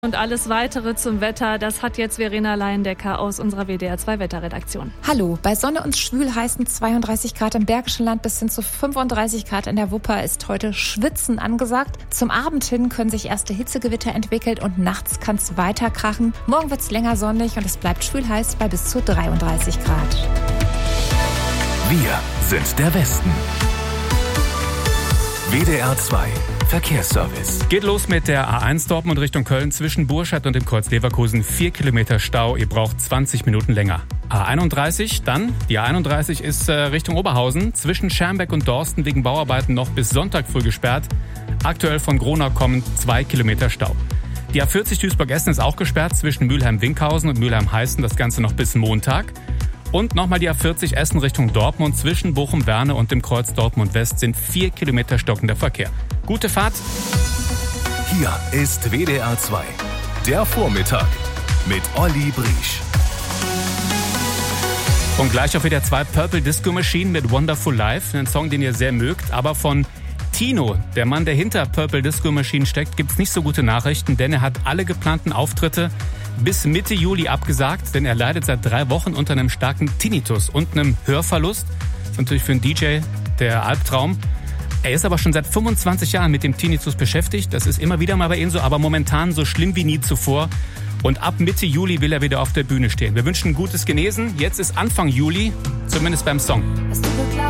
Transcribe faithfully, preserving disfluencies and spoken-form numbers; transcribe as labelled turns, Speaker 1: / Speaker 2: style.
Speaker 1: Und alles Weitere zum Wetter, das hat jetzt Verena Leindecker aus unserer W D R zwei Wetterredaktion.
Speaker 2: Hallo, bei Sonne und schwül heißen zweiunddreißig Grad im Bergischen Land bis hin zu fünfunddreißig Grad in der Wupper ist heute Schwitzen angesagt. Zum Abend hin können sich erste Hitzegewitter entwickeln und nachts kann es weiter krachen. Morgen wird es länger sonnig und es bleibt schwül heiß bei bis zu dreiunddreißig Grad.
Speaker 3: Wir sind der Westen. W D R zwei Verkehrsservice.
Speaker 4: Geht los mit der A eins Dortmund Richtung Köln zwischen Burscheid und dem Kreuz Leverkusen. Vier Kilometer Stau, ihr braucht zwanzig Minuten länger. A einunddreißig, dann die A einunddreißig ist äh, Richtung Oberhausen. Zwischen Schermbeck und Dorsten wegen Bauarbeiten noch bis Sonntag früh gesperrt. Aktuell von Gronau kommend zwei Kilometer Stau. Die A vierzig Duisburg-Essen ist auch gesperrt zwischen Mülheim-Winkhausen und Mülheim-Heißen. Das Ganze noch bis Montag. Und nochmal die A vierzig Essen Richtung Dortmund zwischen Bochum-Werne und dem Kreuz Dortmund-West sind vier Kilometer stockender Verkehr. Gute Fahrt.
Speaker 3: Hier ist W D R zwei, der Vormittag mit Olli Briesch.
Speaker 4: Und gleich auf W D R zwei Purple Disco Machine mit Wonderful Life, einen Song, den ihr sehr mögt, aber von Tino, der Mann, der hinter Purple Disco Machine steckt, gibt's nicht so gute Nachrichten, denn er hat alle geplanten Auftritte bis Mitte Juli abgesagt, denn er leidet seit drei Wochen unter einem starken Tinnitus und einem Hörverlust. Das ist natürlich für einen D J der Albtraum. Er ist aber schon seit fünfundzwanzig Jahren mit dem Tinnitus beschäftigt. Das ist immer wieder mal bei ihm so, aber momentan so schlimm wie nie zuvor. Und ab Mitte Juli will er wieder auf der Bühne stehen. Wir wünschen gutes Genesen. Jetzt ist Anfang Juli, zumindest beim Song.
Speaker 2: Es tut mir